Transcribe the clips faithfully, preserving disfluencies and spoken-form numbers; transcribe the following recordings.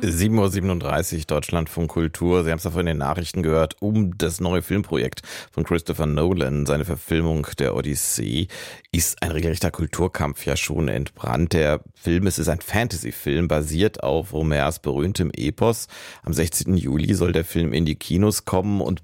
sieben Uhr siebenunddreißig, Deutschlandfunk Kultur. Sie haben es ja vorhin in den Nachrichten gehört, um das neue Filmprojekt von Christopher Nolan. Seine Verfilmung der Odyssee ist ein regelrechter Kulturkampf ja schon entbrannt. Der Film, es ist ein Fantasy-Film, basiert auf Homers berühmtem Epos. Am sechzehnten Juli soll der Film in die Kinos kommen und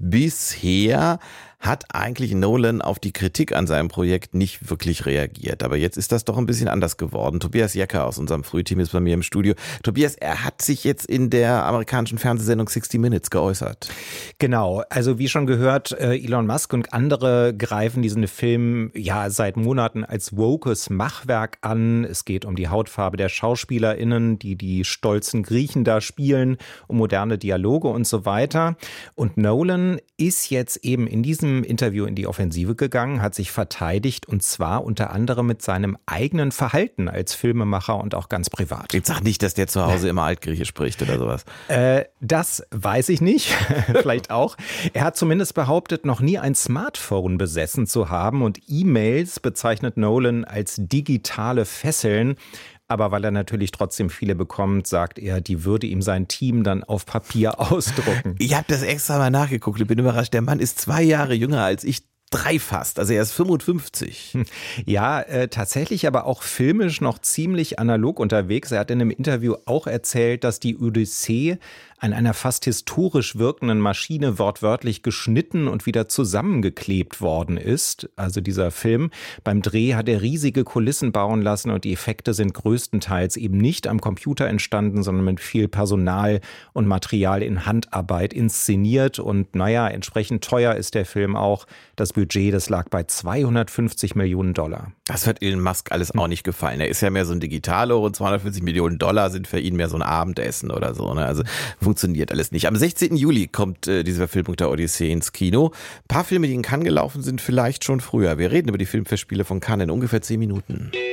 bisher hat eigentlich Nolan auf die Kritik an seinem Projekt nicht wirklich reagiert. Aber jetzt ist das doch ein bisschen anders geworden. Tobias Jecker aus unserem Frühteam ist bei mir im Studio. Tobias, er hat sich jetzt in der amerikanischen Fernsehsendung sixty minutes geäußert. Genau, also wie schon gehört, Elon Musk und andere greifen diesen Film ja seit Monaten als wokes Machwerk an. Es geht um die Hautfarbe der SchauspielerInnen, die die stolzen Griechen da spielen, um moderne Dialoge und so weiter. Und Nolan ist jetzt eben in diesem Interview in die Offensive gegangen, hat sich verteidigt und zwar unter anderem mit seinem eigenen Verhalten als Filmemacher und auch ganz privat. Jetzt sag nicht, dass der zu Hause immer Altgriechisch spricht oder sowas. Äh, das weiß ich nicht, vielleicht auch. Er hat zumindest behauptet, noch nie ein Smartphone besessen zu haben und E-Mails bezeichnet Nolan als digitale Fesseln. Aber weil er natürlich trotzdem viele bekommt, sagt er, die würde ihm sein Team dann auf Papier ausdrucken. Ich habe das extra mal nachgeguckt. Ich bin überrascht. Der Mann ist zwei Jahre jünger als ich. Drei fast, also er ist fünfundfünfzig. Ja, äh, tatsächlich aber auch filmisch noch ziemlich analog unterwegs. Er hat in einem Interview auch erzählt, dass die Odyssee an einer fast historisch wirkenden Maschine wortwörtlich geschnitten und wieder zusammengeklebt worden ist. Also dieser Film. Beim Dreh hat er riesige Kulissen bauen lassen und die Effekte sind größtenteils eben nicht am Computer entstanden, sondern mit viel Personal und Material in Handarbeit inszeniert. Und naja, entsprechend teuer ist der Film auch. Das Budget, das lag bei zweihundertfünfzig Millionen Dollar. Das wird Elon Musk alles auch nicht gefallen. Er ist ja mehr so ein Digitalo und zweihundertfünfzig Millionen Dollar sind für ihn mehr so ein Abendessen oder so. Ne? Also funktioniert alles nicht. Am sechzehnten Juli kommt äh, diese Verfilmung der Odyssee ins Kino. Ein paar Filme, die in Cannes gelaufen sind, vielleicht schon früher. Wir reden über die Filmfestspiele von Cannes in ungefähr zehn Minuten.